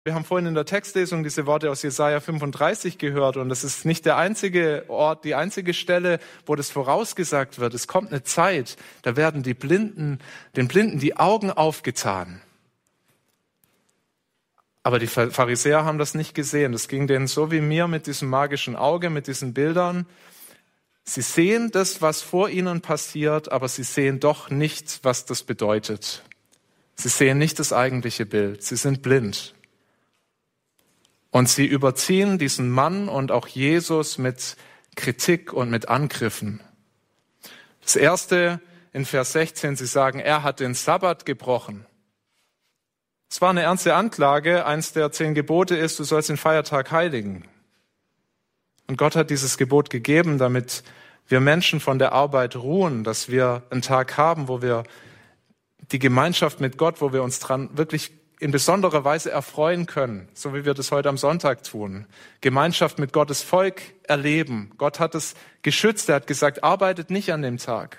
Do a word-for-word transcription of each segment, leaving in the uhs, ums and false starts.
Wir haben vorhin in der Textlesung diese Worte aus Jesaja fünfunddreißig gehört und das ist nicht der einzige Ort, die einzige Stelle, wo das vorausgesagt wird. Es kommt eine Zeit, da werden die Blinden, den Blinden die Augen aufgetan. Aber die Pharisäer haben das nicht gesehen. Das ging denen so wie mir mit diesem magischen Auge, mit diesen Bildern. Sie sehen das, was vor ihnen passiert, aber sie sehen doch nicht, was das bedeutet. Sie sehen nicht das eigentliche Bild. Sie sind blind. Und sie überziehen diesen Mann und auch Jesus mit Kritik und mit Angriffen. Das erste in Vers sechzehn, sie sagen, er hat den Sabbat gebrochen. Es war eine ernste Anklage. Eins der zehn Gebote ist, du sollst den Feiertag heiligen. Und Gott hat dieses Gebot gegeben, damit wir Menschen von der Arbeit ruhen, dass wir einen Tag haben, wo wir die Gemeinschaft mit Gott, wo wir uns dran wirklich in besonderer Weise erfreuen können, so wie wir das heute am Sonntag tun. Gemeinschaft mit Gottes Volk erleben. Gott hat es geschützt. Er hat gesagt, arbeitet nicht an dem Tag.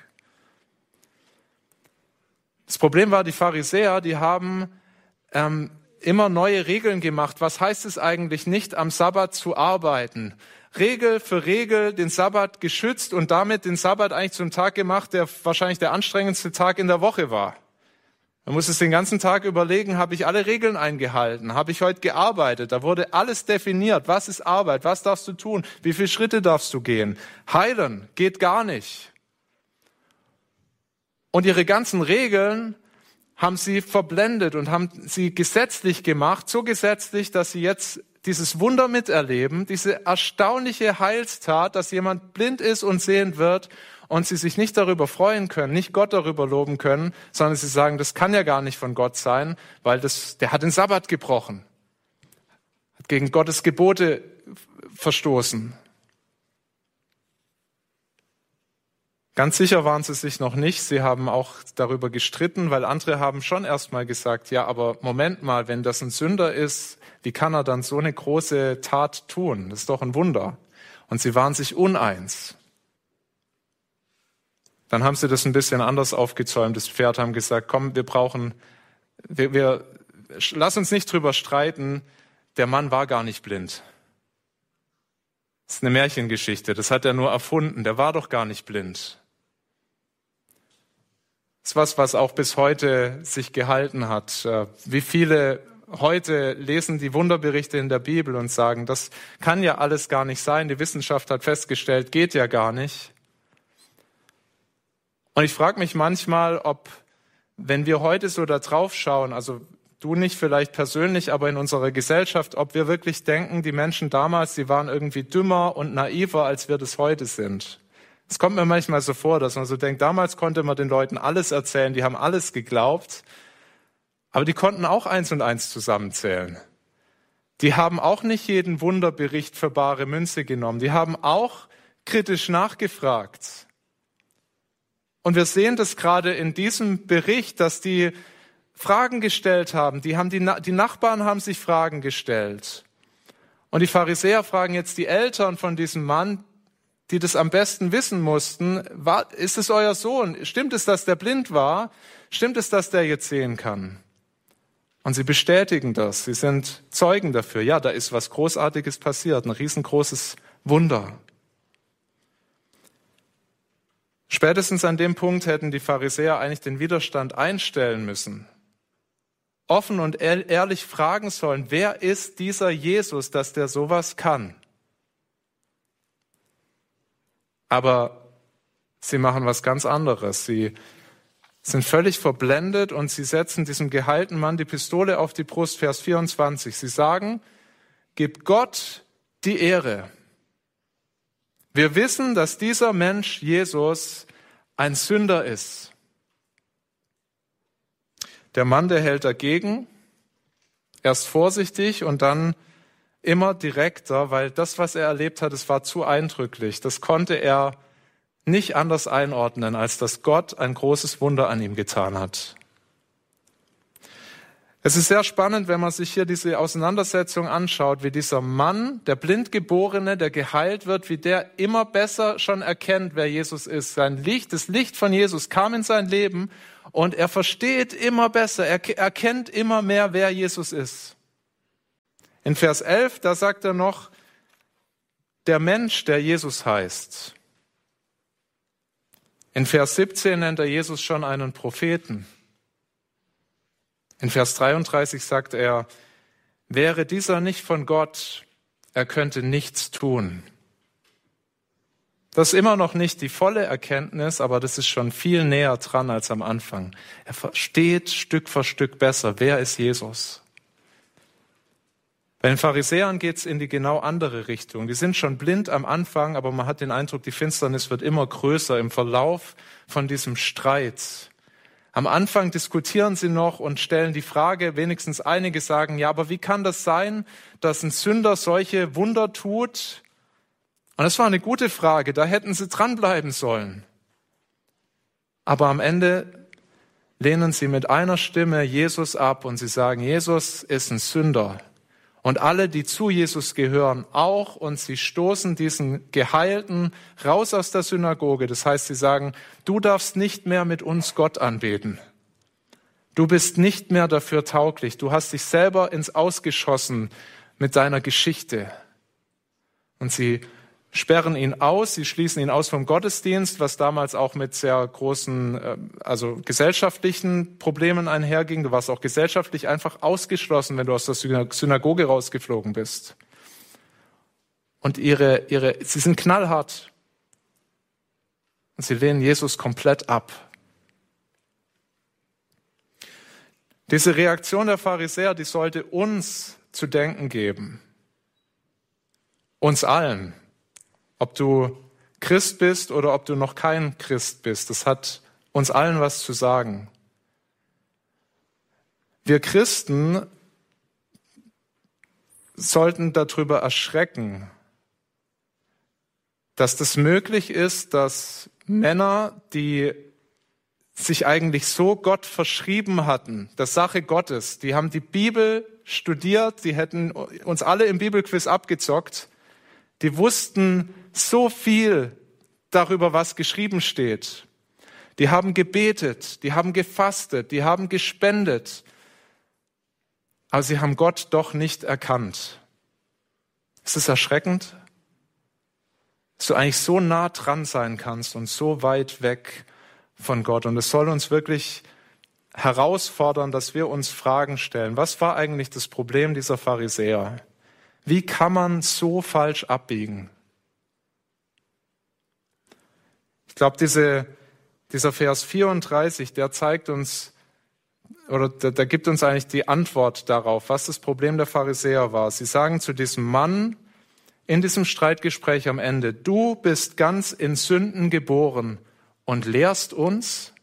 Das Problem war, die Pharisäer, die haben ähm, immer neue Regeln gemacht. Was heißt es eigentlich, nicht am Sabbat zu arbeiten? Regel für Regel den Sabbat geschützt und damit den Sabbat eigentlich zum Tag gemacht, der wahrscheinlich der anstrengendste Tag in der Woche war. Man muss es den ganzen Tag überlegen, habe ich alle Regeln eingehalten? Habe ich heute gearbeitet? Da wurde alles definiert. Was ist Arbeit? Was darfst du tun? Wie viele Schritte darfst du gehen? Heilen geht gar nicht. Und ihre ganzen Regeln haben sie verblendet und haben sie gesetzlich gemacht, so gesetzlich, dass sie jetzt dieses Wunder miterleben, diese erstaunliche Heilstat, dass jemand blind ist und sehend wird und sie sich nicht darüber freuen können, nicht Gott darüber loben können, sondern sie sagen, das kann ja gar nicht von Gott sein, weil das, der hat den Sabbat gebrochen, hat gegen Gottes Gebote verstoßen. Ganz sicher waren sie sich noch nicht. Sie haben auch darüber gestritten, weil andere haben schon erstmal gesagt, ja, aber Moment mal, wenn das ein Sünder ist, wie kann er dann so eine große Tat tun? Das ist doch ein Wunder. Und sie waren sich uneins. Dann haben sie das ein bisschen anders aufgezäumt. Das Pferd haben gesagt, komm, wir brauchen, wir, wir, lass uns nicht drüber streiten. Der Mann war gar nicht blind. Das ist eine Märchengeschichte. Das hat er nur erfunden. Der war doch gar nicht blind. Das ist was, was auch bis heute sich gehalten hat. Wie viele heute lesen die Wunderberichte in der Bibel und sagen, das kann ja alles gar nicht sein. Die Wissenschaft hat festgestellt, geht ja gar nicht. Und ich frage mich manchmal, ob, wenn wir heute so da drauf schauen, also du nicht vielleicht persönlich, aber in unserer Gesellschaft, ob wir wirklich denken, die Menschen damals, die waren irgendwie dümmer und naiver, als wir das heute sind. Es kommt mir manchmal so vor, dass man so denkt, damals konnte man den Leuten alles erzählen, die haben alles geglaubt, aber die konnten auch eins und eins zusammenzählen. Die haben auch nicht jeden Wunderbericht für bare Münze genommen, die haben auch kritisch nachgefragt. Und wir sehen das gerade in diesem Bericht, dass die Fragen gestellt haben. Die, haben die, die Nachbarn haben sich Fragen gestellt. Und die Pharisäer fragen jetzt die Eltern von diesem Mann, die das am besten wissen mussten, war, ist es euer Sohn? Stimmt es, dass der blind war? Stimmt es, dass der jetzt sehen kann? Und sie bestätigen das. Sie sind Zeugen dafür. Ja, da ist was Großartiges passiert, ein riesengroßes Wunder. Spätestens an dem Punkt hätten die Pharisäer eigentlich den Widerstand einstellen müssen. Offen und ehrlich fragen sollen, wer ist dieser Jesus, dass der sowas kann? Aber sie machen was ganz anderes. Sie sind völlig verblendet und sie setzen diesem geheilten Mann die Pistole auf die Brust, Vers vierundzwanzig. Sie sagen, gib Gott die Ehre. Wir wissen, dass dieser Mensch, Jesus, ein Sünder ist. Der Mann, der hält dagegen, erst vorsichtig und dann immer direkter, weil das, was er erlebt hat, es war zu eindrücklich. Das konnte er nicht anders einordnen, als dass Gott ein großes Wunder an ihm getan hat. Es ist sehr spannend, wenn man sich hier diese Auseinandersetzung anschaut, wie dieser Mann, der Blindgeborene, der geheilt wird, wie der immer besser schon erkennt, wer Jesus ist. Sein Licht, das Licht von Jesus kam in sein Leben und er versteht immer besser, er erkennt immer mehr, wer Jesus ist. In Vers elf, da sagt er noch, der Mensch, der Jesus heißt. In Vers siebzehn nennt er Jesus schon einen Propheten. In Vers dreiunddreißig sagt er, wäre dieser nicht von Gott, er könnte nichts tun. Das ist immer noch nicht die volle Erkenntnis, aber das ist schon viel näher dran als am Anfang. Er versteht Stück für Stück besser, wer ist Jesus. Bei den Pharisäern geht es in die genau andere Richtung. Die sind schon blind am Anfang, aber man hat den Eindruck, die Finsternis wird immer größer im Verlauf von diesem Streit. Am Anfang diskutieren sie noch und stellen die Frage, wenigstens einige sagen, ja, aber wie kann das sein, dass ein Sünder solche Wunder tut? Und das war eine gute Frage, da hätten sie dranbleiben sollen. Aber am Ende lehnen sie mit einer Stimme Jesus ab und sie sagen, Jesus ist ein Sünder. Und alle, die zu Jesus gehören, auch, und sie stoßen diesen Geheilten raus aus der Synagoge. Das heißt, sie sagen, du darfst nicht mehr mit uns Gott anbeten. Du bist nicht mehr dafür tauglich. Du hast dich selber ins Ausgeschossen mit deiner Geschichte. Und sie sperren ihn aus, sie schließen ihn aus vom Gottesdienst, was damals auch mit sehr großen, also gesellschaftlichen Problemen einherging. Du warst auch gesellschaftlich einfach ausgeschlossen, wenn du aus der Synagoge rausgeflogen bist. Und ihre, ihre, sie sind knallhart. Und sie lehnen Jesus komplett ab. Diese Reaktion der Pharisäer, die sollte uns zu denken geben. Uns allen. Ob du Christ bist oder ob du noch kein Christ bist, das hat uns allen was zu sagen. Wir Christen sollten darüber erschrecken, dass das möglich ist, dass Männer, die sich eigentlich so Gott verschrieben hatten, der Sache Gottes, die haben die Bibel studiert, die hätten uns alle im Bibelquiz abgezockt, die wussten so viel darüber, was geschrieben steht. Die haben gebetet, die haben gefastet, die haben gespendet. Aber sie haben Gott doch nicht erkannt. Ist es erschreckend, dass du eigentlich so nah dran sein kannst und so weit weg von Gott? Und es soll uns wirklich herausfordern, dass wir uns Fragen stellen. Was war eigentlich das Problem dieser Pharisäer? Wie kann man so falsch abbiegen? Ich glaube, diese, dieser Vers vierunddreißig, der zeigt uns, oder der, der gibt uns eigentlich die Antwort darauf, was das Problem der Pharisäer war. Sie sagen zu diesem Mann in diesem Streitgespräch am Ende, du bist ganz in Sünden geboren und lehrst uns?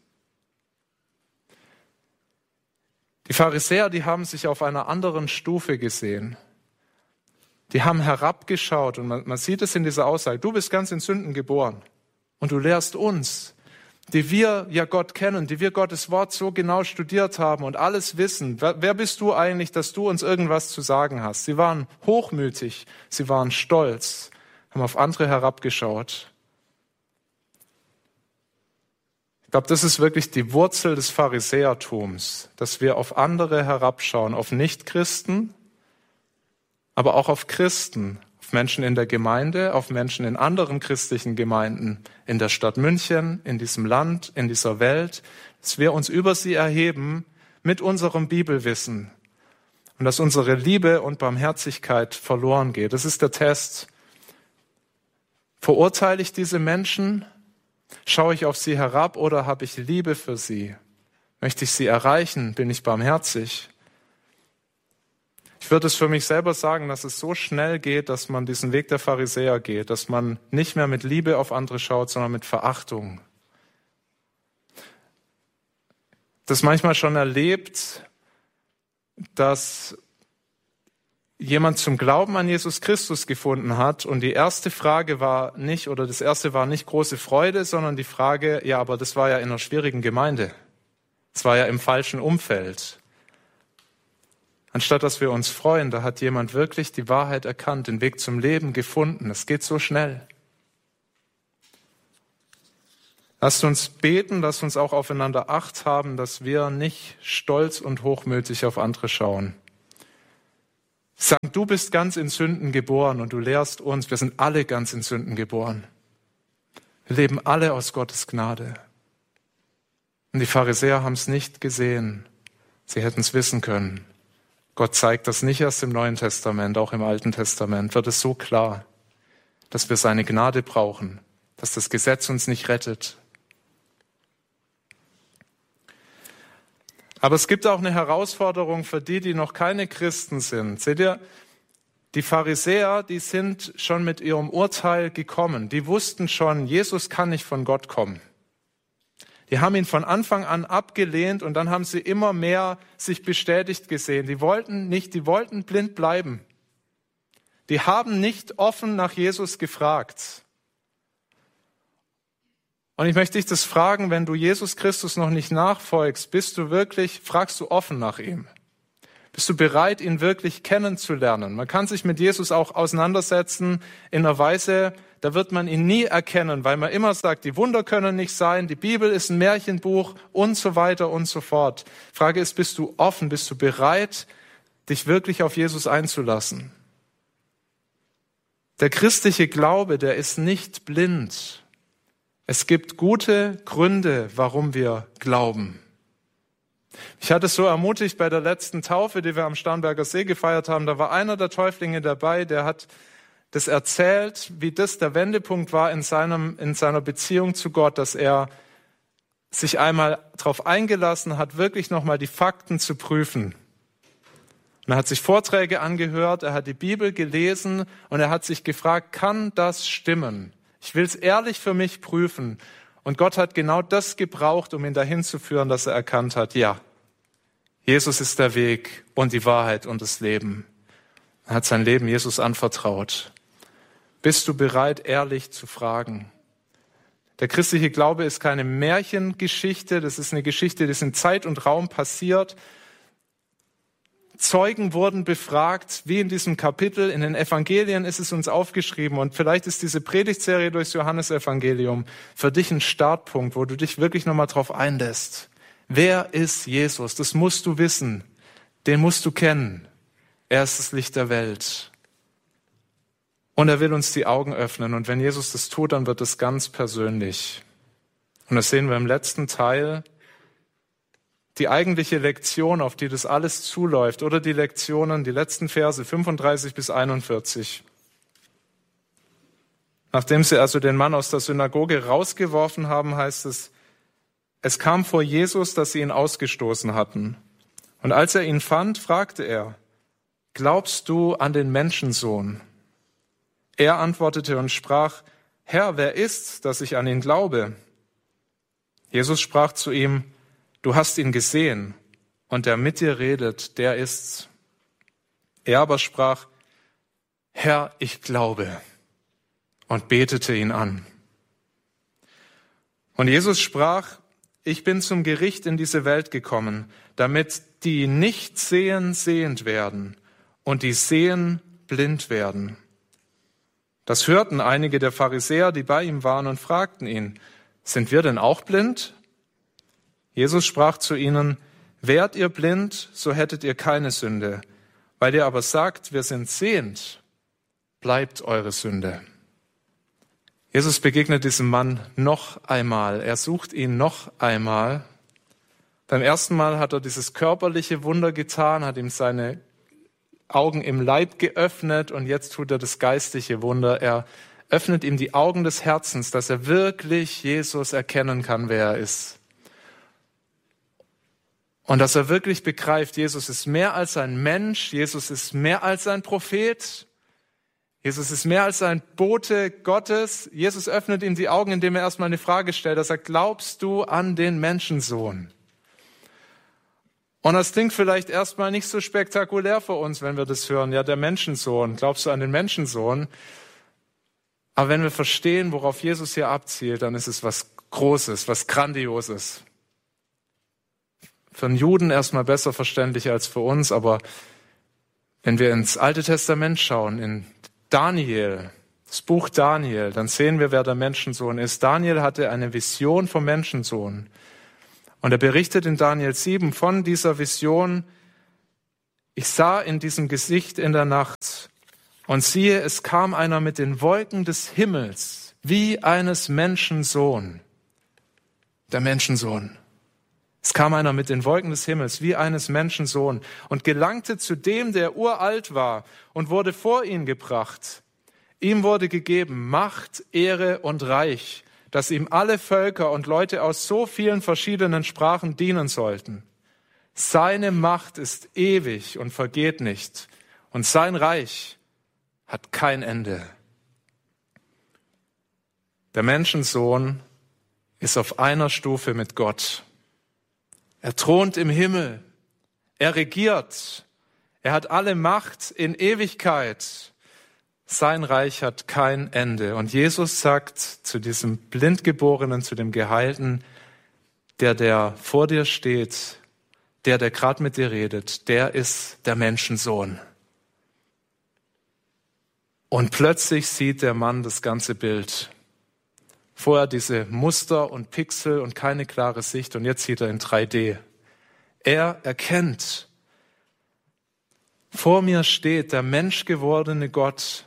Die Pharisäer, die haben sich auf einer anderen Stufe gesehen. Die haben herabgeschaut und man, man sieht es in dieser Aussage, du bist ganz in Sünden geboren und du lehrst uns, die wir ja Gott kennen, die wir Gottes Wort so genau studiert haben und alles wissen. Wer, wer bist du eigentlich, dass du uns irgendwas zu sagen hast? Sie waren hochmütig, sie waren stolz, haben auf andere herabgeschaut. Ich glaube, das ist wirklich die Wurzel des Pharisäertums, dass wir auf andere herabschauen, auf Nichtchristen, aber auch auf Christen, auf Menschen in der Gemeinde, auf Menschen in anderen christlichen Gemeinden, in der Stadt München, in diesem Land, in dieser Welt, dass wir uns über sie erheben mit unserem Bibelwissen und dass unsere Liebe und Barmherzigkeit verloren geht. Das ist der Test. Verurteile ich diese Menschen? Schaue ich auf sie herab oder habe ich Liebe für sie? Möchte ich sie erreichen? Bin ich barmherzig? Ich würde es für mich selber sagen, dass es so schnell geht, dass man diesen Weg der Pharisäer geht, dass man nicht mehr mit Liebe auf andere schaut, sondern mit Verachtung. Das manchmal schon erlebt, dass jemand zum Glauben an Jesus Christus gefunden hat und die erste Frage war nicht, oder das erste war nicht große Freude, sondern die Frage, ja, aber das war ja in einer schwierigen Gemeinde. Das war ja im falschen Umfeld. Anstatt dass wir uns freuen, da hat jemand wirklich die Wahrheit erkannt, den Weg zum Leben gefunden. Es geht so schnell. Lasst uns beten, lasst uns auch aufeinander Acht haben, dass wir nicht stolz und hochmütig auf andere schauen. sagen, du bist ganz in Sünden geboren und du lehrst uns, wir sind alle ganz in Sünden geboren. Wir leben alle aus Gottes Gnade. Und die Pharisäer haben es nicht gesehen. Sie hätten es wissen können. Gott zeigt das nicht erst im Neuen Testament, auch im Alten Testament wird es so klar, dass wir seine Gnade brauchen, dass das Gesetz uns nicht rettet. Aber es gibt auch eine Herausforderung für die, die noch keine Christen sind. Seht ihr, die Pharisäer, die sind schon mit ihrem Urteil gekommen. Die wussten schon, Jesus kann nicht von Gott kommen. Die haben ihn von Anfang an abgelehnt und dann haben sie immer mehr sich bestätigt gesehen. Die wollten nicht, die wollten blind bleiben. Die haben nicht offen nach Jesus gefragt. Und ich möchte dich das fragen, wenn du Jesus Christus noch nicht nachfolgst, bist du wirklich, fragst du offen nach ihm? Bist du bereit, ihn wirklich kennenzulernen? Man kann sich mit Jesus auch auseinandersetzen in einer Weise, da wird man ihn nie erkennen, weil man immer sagt, die Wunder können nicht sein, die Bibel ist ein Märchenbuch und so weiter und so fort. Frage ist, bist du offen, bist du bereit, dich wirklich auf Jesus einzulassen? Der christliche Glaube, der ist nicht blind. Es gibt gute Gründe, warum wir glauben. Ich hatte es so ermutigt bei der letzten Taufe, die wir am Starnberger See gefeiert haben. Da war einer der Täuflinge dabei, der hat das erzählt, wie das der Wendepunkt war in seinem, in seiner Beziehung zu Gott, dass er sich einmal darauf eingelassen hat, wirklich nochmal die Fakten zu prüfen. Und er hat sich Vorträge angehört, er hat die Bibel gelesen und er hat sich gefragt, kann das stimmen? Ich will es ehrlich für mich prüfen. Und Gott hat genau das gebraucht, um ihn dahin zu führen, dass er erkannt hat, ja, Jesus ist der Weg und die Wahrheit und das Leben. Er hat sein Leben Jesus anvertraut. Bist du bereit, ehrlich zu fragen? Der christliche Glaube ist keine Märchengeschichte, das ist eine Geschichte, die ist in Zeit und Raum passiert. Zeugen wurden befragt, wie in diesem Kapitel, in den Evangelien ist es uns aufgeschrieben und vielleicht ist diese Predigtserie durchs Johannesevangelium für dich ein Startpunkt, wo du dich wirklich nochmal drauf einlässt. Wer ist Jesus? Das musst du wissen, den musst du kennen. Er ist das Licht der Welt. Und er will uns die Augen öffnen und wenn Jesus das tut, dann wird es ganz persönlich. Und das sehen wir im letzten Teil. Die eigentliche Lektion, auf die das alles zuläuft, oder die Lektionen, die letzten Verse fünfunddreißig bis einundvierzig. Nachdem sie also den Mann aus der Synagoge rausgeworfen haben, heißt es, es kam vor Jesus, dass sie ihn ausgestoßen hatten. Und als er ihn fand, fragte er, glaubst du an den Menschensohn? Er antwortete und sprach, Herr, wer ist's, dass ich an ihn glaube? Jesus sprach zu ihm, du hast ihn gesehen und der mit dir redet, der ist's. Er aber sprach, Herr, ich glaube, und betete ihn an. Und Jesus sprach, ich bin zum Gericht in diese Welt gekommen, damit die nicht sehen, sehend werden und die sehen, blind werden. Das hörten einige der Pharisäer, die bei ihm waren, und fragten ihn, sind wir denn auch blind? Jesus sprach zu ihnen, wärt ihr blind, so hättet ihr keine Sünde. Weil ihr aber sagt, wir sind sehend, bleibt eure Sünde. Jesus begegnet diesem Mann noch einmal. Er sucht ihn noch einmal. Beim ersten Mal hat er dieses körperliche Wunder getan, hat ihm seine Augen im Leib geöffnet und jetzt tut er das geistliche Wunder. Er öffnet ihm die Augen des Herzens, dass er wirklich Jesus erkennen kann, wer er ist. Und dass er wirklich begreift, Jesus ist mehr als ein Mensch, Jesus ist mehr als ein Prophet, Jesus ist mehr als ein Bote Gottes. Jesus öffnet ihm die Augen, indem er erstmal eine Frage stellt. Er sagt, glaubst du an den Menschensohn? Und das klingt vielleicht erstmal nicht so spektakulär für uns, wenn wir das hören. Ja, der Menschensohn, glaubst du an den Menschensohn? Aber wenn wir verstehen, worauf Jesus hier abzielt, dann ist es was Großes, was Grandioses. Für einen Juden erstmal besser verständlich als für uns, aber wenn wir ins Alte Testament schauen, in Daniel, das Buch Daniel, dann sehen wir, wer der Menschensohn ist. Daniel hatte eine Vision vom Menschensohn. Und er berichtet in Daniel sieben von dieser Vision. Ich sah in diesem Gesicht in der Nacht, und siehe, es kam einer mit den Wolken des Himmels, wie eines Menschensohn. Der Menschensohn. Es kam einer mit den Wolken des Himmels, wie eines Menschensohn, und gelangte zu dem, der uralt war, und wurde vor ihn gebracht. Ihm wurde gegeben Macht, Ehre und Reich, dass ihm alle Völker und Leute aus so vielen verschiedenen Sprachen dienen sollten. Seine Macht ist ewig und vergeht nicht, und sein Reich hat kein Ende. Der Menschensohn ist auf einer Stufe mit Gott. Er thront im Himmel, er regiert, er hat alle Macht in Ewigkeit. Sein Reich hat kein Ende. Und Jesus sagt zu diesem Blindgeborenen, zu dem Geheilten, der, der vor dir steht, der, der gerade mit dir redet, der ist der Menschensohn. Und plötzlich sieht der Mann das ganze Bild. Vorher diese Muster und Pixel und keine klare Sicht, und jetzt sieht er in drei D. Er erkennt, vor mir steht der menschgewordene Gott.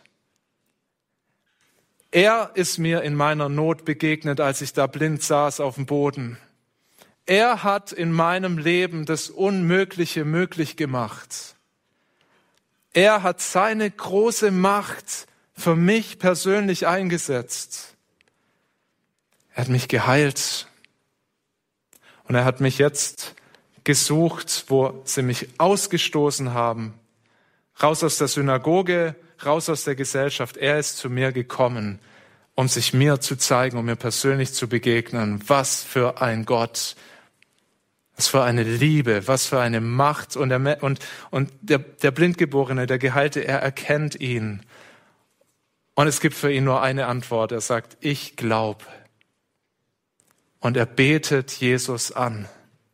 Er ist mir in meiner Not begegnet, als ich da blind saß auf dem Boden. Er hat in meinem Leben das Unmögliche möglich gemacht. Er hat seine große Macht für mich persönlich eingesetzt. Er hat mich geheilt. Und er hat mich jetzt gesucht, wo sie mich ausgestoßen haben. Raus aus der Synagoge, raus aus der Gesellschaft. Er ist zu mir gekommen, um sich mir zu zeigen, um mir persönlich zu begegnen. Was für ein Gott, was für eine Liebe, was für eine Macht. Und der, und, und der, der Blindgeborene, der Geheilte, er erkennt ihn. Und es gibt für ihn nur eine Antwort. Er sagt, ich glaube. Und er betet Jesus an.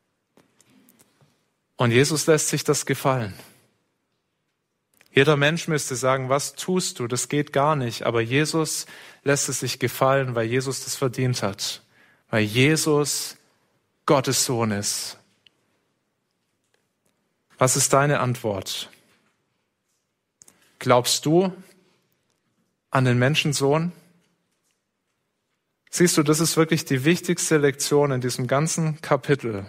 Und Jesus lässt sich das gefallen. Jeder Mensch müsste sagen, was tust du? Das geht gar nicht. Aber Jesus lässt es sich gefallen, weil Jesus das verdient hat. Weil Jesus Gottes Sohn ist. Was ist deine Antwort? Glaubst du an den Menschensohn? Siehst du, das ist wirklich die wichtigste Lektion in diesem ganzen Kapitel.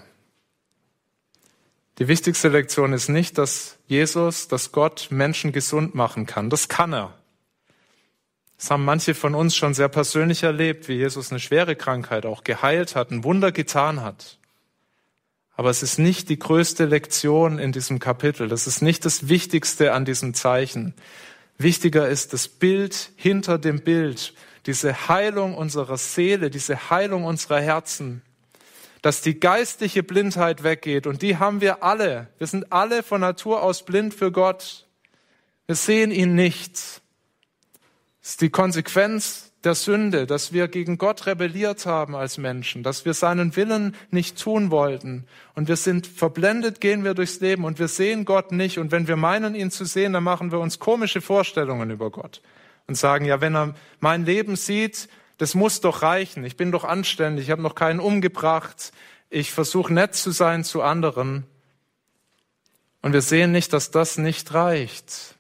Die wichtigste Lektion ist nicht, dass Jesus, dass Gott Menschen gesund machen kann. Das kann er. Das haben manche von uns schon sehr persönlich erlebt, wie Jesus eine schwere Krankheit auch geheilt hat, ein Wunder getan hat. Aber es ist nicht die größte Lektion in diesem Kapitel. Das ist nicht das Wichtigste an diesem Zeichen. Wichtiger ist das Bild hinter dem Bild, diese Heilung unserer Seele, diese Heilung unserer Herzen. Dass die geistliche Blindheit weggeht, und die haben wir alle. Wir sind alle von Natur aus blind für Gott. Wir sehen ihn nicht. Das ist die Konsequenz der Sünde, dass wir gegen Gott rebelliert haben als Menschen, dass wir seinen Willen nicht tun wollten. Und wir sind verblendet, gehen wir durchs Leben und wir sehen Gott nicht. Und wenn wir meinen, ihn zu sehen, dann machen wir uns komische Vorstellungen über Gott und sagen, ja, wenn er mein Leben sieht, das muss doch reichen. Ich bin doch anständig, ich habe noch keinen umgebracht. Ich versuche nett zu sein zu anderen. Und wir sehen nicht, dass das nicht reicht.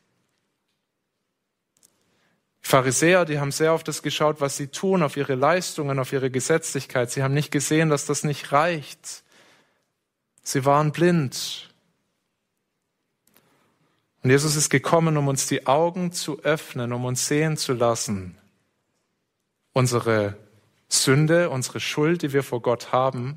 Die Pharisäer, die haben sehr auf das geschaut, was sie tun, auf ihre Leistungen, auf ihre Gesetzlichkeit. Sie haben nicht gesehen, dass das nicht reicht. Sie waren blind. Und Jesus ist gekommen, um uns die Augen zu öffnen, um uns sehen zu lassen. Unsere Sünde, unsere Schuld, die wir vor Gott haben.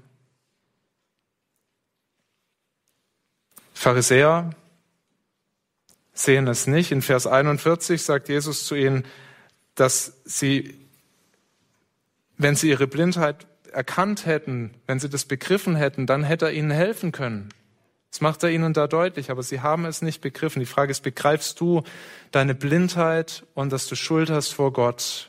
Pharisäer sehen es nicht. In Vers einundvierzig sagt Jesus zu ihnen, dass sie, wenn sie ihre Blindheit erkannt hätten, wenn sie das begriffen hätten, dann hätte er ihnen helfen können. Das macht er ihnen da deutlich, aber sie haben es nicht begriffen. Die Frage ist, begreifst du deine Blindheit und dass du Schuld hast vor Gott?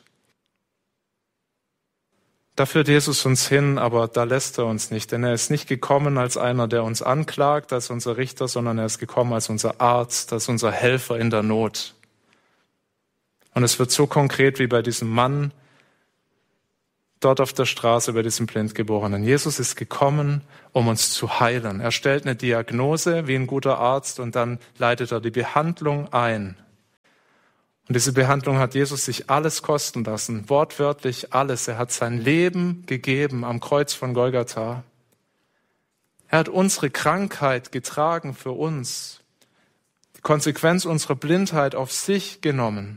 Da führt Jesus uns hin, aber da lässt er uns nicht, denn er ist nicht gekommen als einer, der uns anklagt, als unser Richter, sondern er ist gekommen als unser Arzt, als unser Helfer in der Not. Und es wird so konkret wie bei diesem Mann, dort auf der Straße bei diesem Blindgeborenen. Jesus ist gekommen, um uns zu heilen. Er stellt eine Diagnose wie ein guter Arzt und dann leitet er die Behandlung ein. Und diese Behandlung hat Jesus sich alles kosten lassen, wortwörtlich alles. Er hat sein Leben gegeben am Kreuz von Golgatha. Er hat unsere Krankheit getragen für uns, die Konsequenz unserer Blindheit auf sich genommen.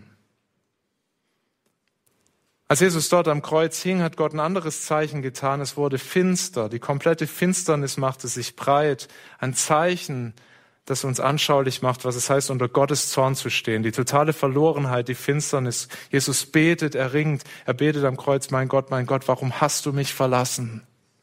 Als Jesus dort am Kreuz hing, hat Gott ein anderes Zeichen getan. Es wurde finster. Die komplette Finsternis machte sich breit. Ein Zeichen, das uns anschaulich macht, was es heißt, unter Gottes Zorn zu stehen. Die totale Verlorenheit, die Finsternis. Jesus betet, er ringt. Er betet am Kreuz, mein Gott, mein Gott, warum hast du mich verlassen?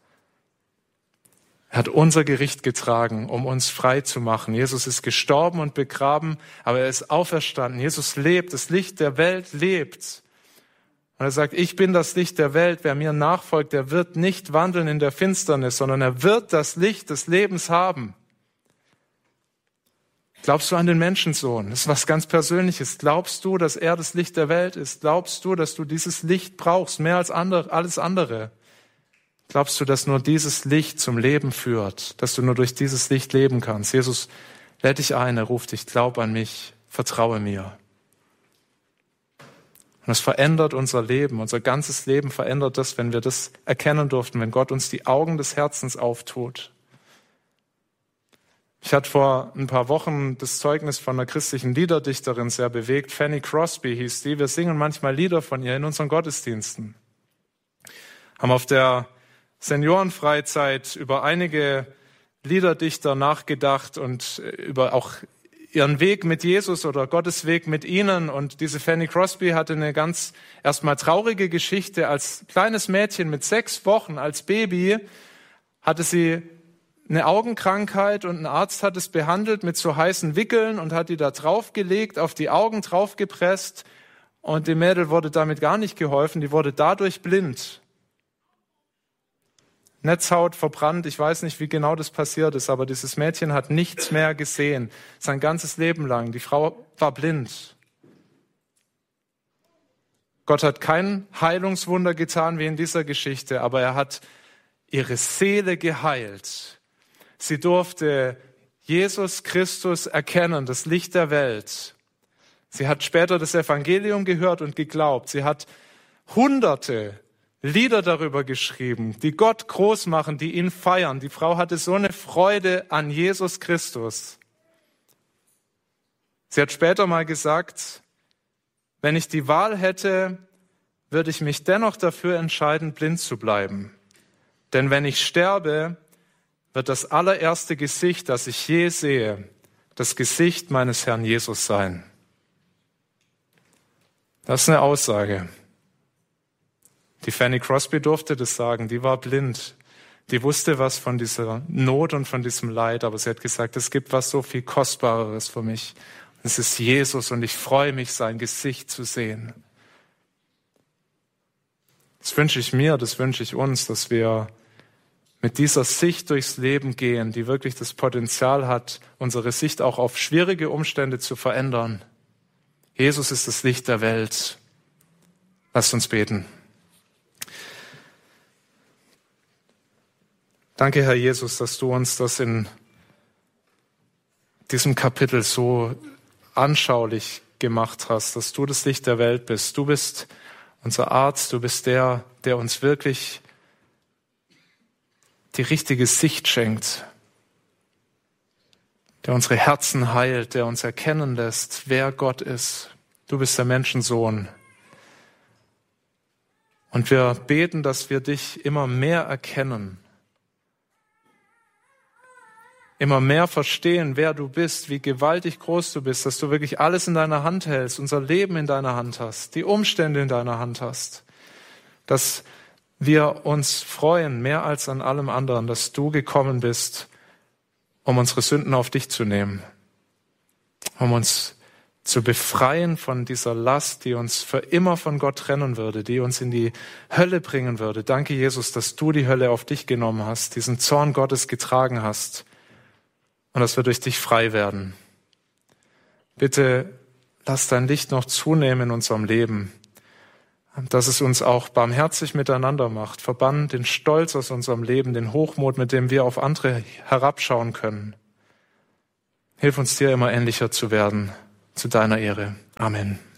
Er hat unser Gericht getragen, um uns frei zu machen. Jesus ist gestorben und begraben, aber er ist auferstanden. Jesus lebt, das Licht der Welt lebt. Und er sagt, ich bin das Licht der Welt. Wer mir nachfolgt, der wird nicht wandeln in der Finsternis, sondern er wird das Licht des Lebens haben. Glaubst du an den Menschensohn? Das ist was ganz Persönliches. Glaubst du, dass er das Licht der Welt ist? Glaubst du, dass du dieses Licht brauchst, mehr als andere, alles andere? Glaubst du, dass nur dieses Licht zum Leben führt, dass du nur durch dieses Licht leben kannst? Jesus lädt dich ein, er ruft dich, glaub an mich, vertraue mir. Und es verändert unser Leben, unser ganzes Leben verändert das, wenn wir das erkennen durften, wenn Gott uns die Augen des Herzens auftut. Ich hatte vor ein paar Wochen das Zeugnis von einer christlichen Liederdichterin sehr bewegt. Fanny Crosby hieß die. Wir singen manchmal Lieder von ihr in unseren Gottesdiensten. Haben auf der Seniorenfreizeit über einige Liederdichter nachgedacht und über auch ihren Weg mit Jesus oder Gottes Weg mit ihnen. Und diese Fanny Crosby hatte eine ganz erstmal traurige Geschichte. Als kleines Mädchen mit sechs Wochen, als Baby, hatte sie eine Augenkrankheit und ein Arzt hat es behandelt mit so heißen Wickeln und hat die da draufgelegt, auf die Augen draufgepresst. Und dem Mädel wurde damit gar nicht geholfen. Die wurde dadurch blind. Netzhaut verbrannt, ich weiß nicht, wie genau das passiert ist, aber dieses Mädchen hat nichts mehr gesehen, sein ganzes Leben lang. Die Frau war blind. Gott hat kein Heilungswunder getan wie in dieser Geschichte, aber er hat ihre Seele geheilt. Sie durfte Jesus Christus erkennen, das Licht der Welt. Sie hat später das Evangelium gehört und geglaubt. Sie hat Hunderte Lieder darüber geschrieben, die Gott groß machen, die ihn feiern. Die Frau hatte so eine Freude an Jesus Christus. Sie hat später mal gesagt, wenn ich die Wahl hätte, würde ich mich dennoch dafür entscheiden, blind zu bleiben. Denn wenn ich sterbe, wird das allererste Gesicht, das ich je sehe, das Gesicht meines Herrn Jesus sein. Das ist eine Aussage. Die Fanny Crosby durfte das sagen, die war blind. Die wusste was von dieser Not und von diesem Leid, aber sie hat gesagt, es gibt was so viel Kostbareres für mich. Es ist Jesus und ich freue mich, sein Gesicht zu sehen. Das wünsche ich mir, das wünsche ich uns, dass wir mit dieser Sicht durchs Leben gehen, die wirklich das Potenzial hat, unsere Sicht auch auf schwierige Umstände zu verändern. Jesus ist das Licht der Welt. Lasst uns beten. Danke, Herr Jesus, dass du uns das in diesem Kapitel so anschaulich gemacht hast, dass du das Licht der Welt bist. Du bist unser Arzt, du bist der, der uns wirklich die richtige Sicht schenkt, der unsere Herzen heilt, der uns erkennen lässt, wer Gott ist. Du bist der Menschensohn. Und wir beten, dass wir dich immer mehr erkennen, immer mehr verstehen, wer du bist, wie gewaltig groß du bist, dass du wirklich alles in deiner Hand hältst, unser Leben in deiner Hand hast, die Umstände in deiner Hand hast, dass wir uns freuen, mehr als an allem anderen, dass du gekommen bist, um unsere Sünden auf dich zu nehmen, um uns zu befreien von dieser Last, die uns für immer von Gott trennen würde, die uns in die Hölle bringen würde. Danke, Jesus, dass du die Hölle auf dich genommen hast, diesen Zorn Gottes getragen hast, und dass wir durch dich frei werden. Bitte lass dein Licht noch zunehmen in unserem Leben. dass es uns auch barmherzig miteinander macht. Verbann den Stolz aus unserem Leben, den Hochmut, mit dem wir auf andere herabschauen können. Hilf uns dir immer ähnlicher zu werden, zu deiner Ehre. Amen.